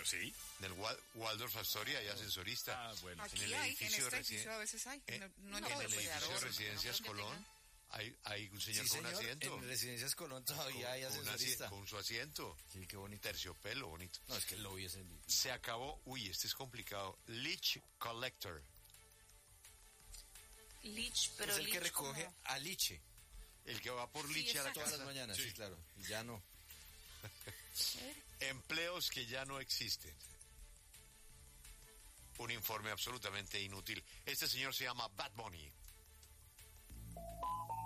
Pero sí. En el Waldorf Astoria hay ascensorista. Ah, bueno. Aquí en el hay, en edificio este edificio a veces hay. No en todo, el pues, edificio de no Residencias creo que Colón tengan. hay un señor Sí, con un señor, asiento. en Residencias Colón todavía hay ascensorista. Con su asiento. Sí, qué bonito. Terciopelo, bonito. No, es que el lobby es el... Se acabó. Uy, este es complicado. Leech Collector. Lich, pero es el que Lich recoge como- a liche El que va por Sí, Liche a la exacto. todas casa. las mañanas, sí, claro. Y ya no. Empleos que ya no existen. Un informe absolutamente inútil. Este señor se llama Bad Bunny.